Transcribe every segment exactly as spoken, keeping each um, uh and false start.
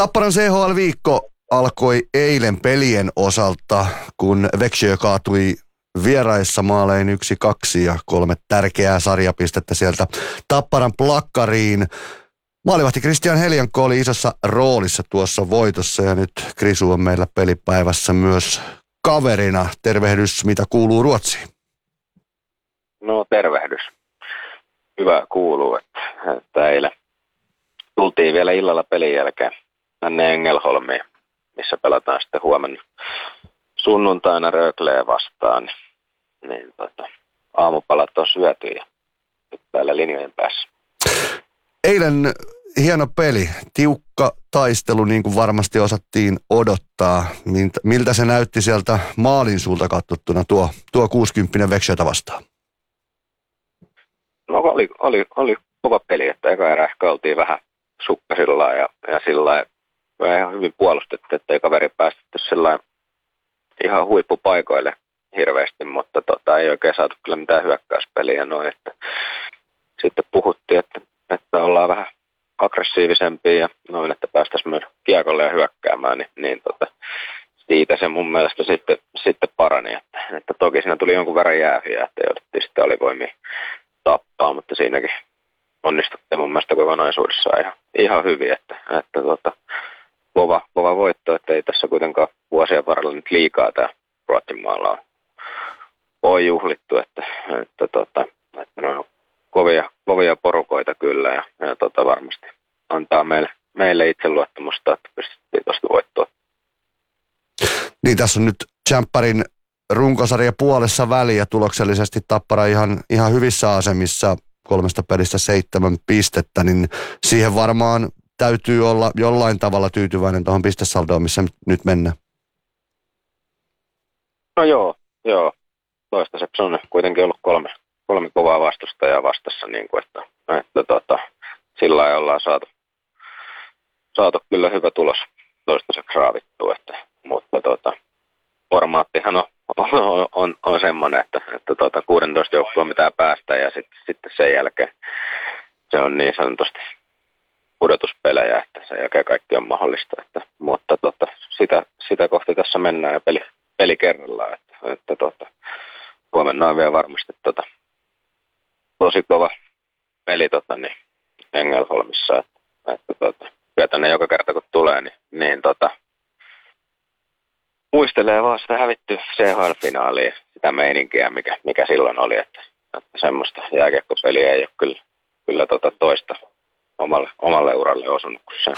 Tapparan C H L-viikko alkoi eilen pelien osalta, kun Växjö kaatui vieraissa maalein yksi kaksi ja kolme tärkeää sarjapistettä sieltä Tapparan plakkariin. Maalivahti Christian Helianko oli isossa roolissa tuossa voitossa ja nyt Krisu on meillä pelipäivässä myös kaverina. Tervehdys, mitä kuuluu Ruotsiin? No tervehdys. Hyvä kuuluu, että, että eilen tultiin vielä illalla pelin jälkeen tänne Ängelholmiin, missä pelataan sitten huomenna sunnuntaina Rögleä vastaan. Niin tota, aamupalat on syöty ja nyt täällä linjojen päässä. Eilen hieno peli, tiukka taistelu niin kuin varmasti osattiin odottaa. Miltä se näytti sieltä maalin suulta katsottuna tuo, tuo kuusikymppinen Växjötä vastaan? No oli, oli, oli kova peli, että eka erä ehkä oltiin vähän sukkasilla ja, ja sillä ihan hyvin puolustettu, ettei kaveri päästetty sillä ihan huippupaikoille hirveästi, mutta tota, ei oikein saatu kyllä mitään hyökkäyspeliä noin, että sitten puhuttiin, että, että ollaan vähän aggressiivisempia ja noin, että päästäisiin myös kiekolle ja hyökkäämään, niin, niin tota, siitä se mun mielestä sitten, sitten parani, että, että toki siinä tuli jonkun verran jäähyjä, että jouduttiin sitten alivoimia tappaa, mutta siinäkin onnistuttiin mun mielestä kokonaisuudessaan ihan, ihan hyvin, että, että tota, kova, kova voitto, että ei tässä kuitenkaan vuosien varrella nyt liikaa tämä Ruotsinmaalla on, on juhlittu, että, että, tota, että ne on kovia, kovia porukoita kyllä ja, ja tota, varmasti antaa meille, meille itseluottamusta, että pystyttiin tuosta voittoa. Niin tässä on nyt Tsemppärin runkosarja puolessa väliä tuloksellisesti Tappara ihan, ihan hyvissä asemissa, kolmesta pelistä seitsemän pistettä, niin siihen varmaan täytyy olla jollain tavalla tyytyväinen tuohon pistesaldoon, missä nyt mennään. No joo, joo. Toistaiseksi on kuitenkin ollut kolme, kolme kovaa vastustajaa vastassa, niin kuin, että, että tota, sillä lailla ollaan saatu, saatu kyllä hyvä tulos toistaiseksi raavittua, että, mutta tota, formaattihan on, on, on, on semmoinen, että, että tota, kuusitoista joukkoa pitää päästä ja sitten, sitten sen jälkeen se on niin sanotusti pudotuspelejä, että sen jälkeen kaikki on mahdollista, että, mutta tota, sitä, sitä kohti tässä mennään ja peli, peli kerrallaan, että, että tota, huomenna on vielä varmasti tota, tosi kova peli tota, niin, Ängelholmissa, että, että tota, kyllä tänne joka kerta kun tulee, niin, niin tota, muistelee vaan sitä hävittyä C H L-finaalia, sitä meininkiä, mikä, mikä silloin oli, että, että semmoista jääkiekkopeliä ei ole kyllä, kyllä tota toista omalle, omalle uralle osunut kuin sen.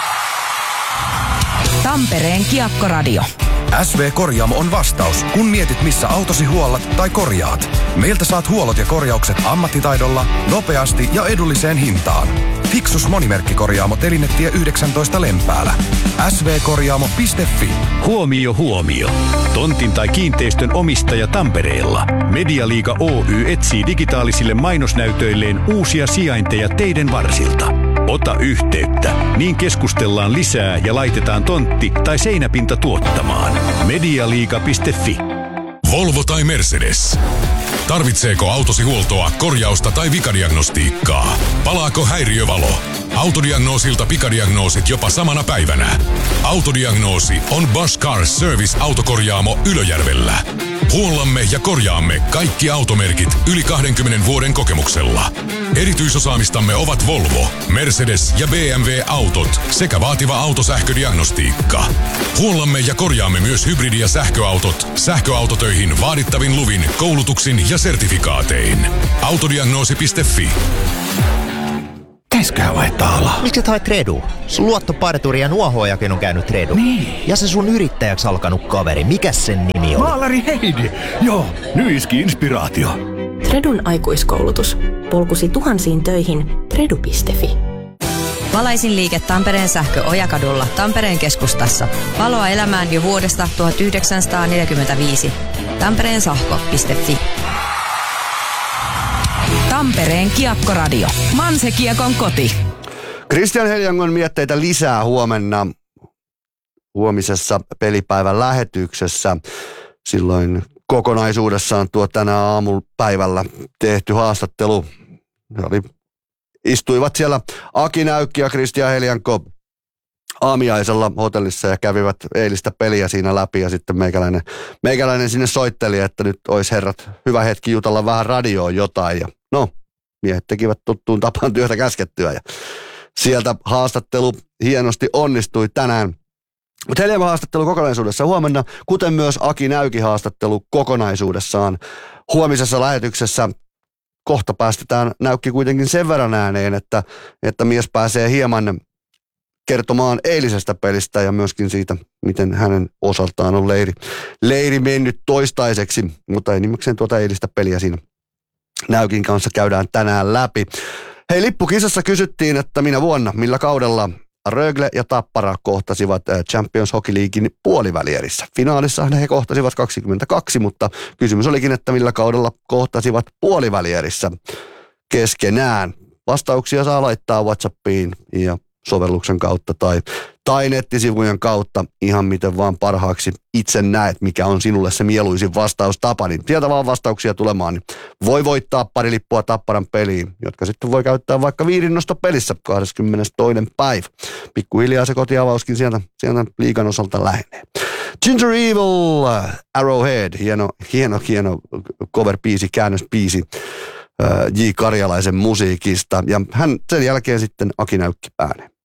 Tampereen Kiekkoradio. S V Korjaamo on vastaus, kun mietit missä autosi huollat tai korjaat. Meiltä saat huollot ja korjaukset ammattitaidolla, nopeasti ja edulliseen hintaan. Fiksus Monimerkkikorjaamo Telinetie yhdeksäntoista Lempäälä. S V korjaamo piste fi. Huomio, huomio. Tontin tai kiinteistön omistaja Tampereella. Medialiiga Oy etsii digitaalisille mainosnäytöilleen uusia sijainteja teidän varsilta. Ota yhteyttä, niin keskustellaan lisää ja laitetaan tontti tai seinäpinta tuottamaan. medialiiga piste fi. Volvo tai Mercedes. Tarvitseeko autosi huoltoa, korjausta tai vikadiagnostiikkaa? Palaako häiriövalo? Autodiagnoosilta pikadiagnoosit jopa samana päivänä. Autodiagnoosi on Bosch Car Service autokorjaamo Ylöjärvellä. Huollamme ja korjaamme kaikki automerkit yli kahdenkymmenen vuoden kokemuksella. Erityisosaamistamme ovat Volvo, Mercedes ja B M W-autot sekä vaativa autosähködiagnostiikka. Huollamme ja korjaamme myös hybridi- ja sähköautot sähköautotöihin vaadittavin luvin, koulutuksin ja sertifikaatein. Autodiagnoosi piste fi. Pitäisköhän vaihtaa alaa? Miksi et hae Tredu? Sun luottoparturi ja nuohoojakin on käynyt Tredu. Niin. Ja se sun yrittäjäksi alkanut kaveri, mikä sen nimi on? Maalari Heidi. Joo, nyiski inspiraatio. Tredun aikuiskoulutus. Polkusi tuhansiin töihin. Tredu piste fi. Valaisin liike Tampereen sähkö Ojakadulla Tampereen keskustassa. Valoa elämään jo vuodesta tuhatyhdeksänsataaneljäkymmentäviisi. Tampereen sähkö piste fi. Tampereen Kiekkoradio. Manse Kiekon koti. Christian Heliangon mietteitä lisää huomenna huomisessa pelipäivän lähetyksessä. Silloin kokonaisuudessaan tuo tänä aamupäivällä tehty haastattelu. Oli, istuivat siellä Aki Näykki ja Christian Helianko aamiaisella hotellissa ja kävivät eilistä peliä siinä läpi ja sitten meikäläinen, meikäläinen sinne soitteli, että nyt olisi herrat hyvä hetki jutella vähän radioon jotain ja no, miehet tekivät tuttuun tapaan työtä käskettyä ja sieltä haastattelu hienosti onnistui tänään. Mutta Heliaman haastattelu kokonaisuudessa huomenna, kuten myös Aki Näyki haastattelu kokonaisuudessaan huomisessa lähetyksessä. Kohta päästetään Näykki kuitenkin sen verran ääneen, että, että mies pääsee hieman kertomaan eilisestä pelistä ja myöskin siitä, miten hänen osaltaan on leiri, leiri mennyt toistaiseksi, mutta enimmäkseen tuota eilistä peliä siinä Näykin kanssa käydään tänään läpi. Hei, lippukisassa kysyttiin, että minä vuonna, millä kaudella Rögle ja Tappara kohtasivat Champions Hockey Leaguein puolivälierissä. Finaalissa he kohtasivat kaksikymmentäkaksi, mutta kysymys olikin, että millä kaudella kohtasivat puolivälierissä keskenään. Vastauksia saa laittaa WhatsAppiin ja sovelluksen kautta tai, tai nettisivujen kautta ihan miten vaan parhaaksi itse näet, mikä on sinulle se mieluisin vastaustapa. Niin sieltä vaan vastauksia tulemaan, niin voi voittaa pari lippua Tapparan peliin, jotka sitten voi käyttää vaikka viidinostopelissä kahdeskymmenestoinen päivä. Pikkuhiljaa se kotiavauskin sieltä, sieltä liigan osalta lähenee. Ginger Evil, Arrowhead, hieno, hieno, hieno cover-biisi, käännösbiisi J. Karjalaisen musiikista. Ja hän sen jälkeen sitten Aki Näykki ääneen.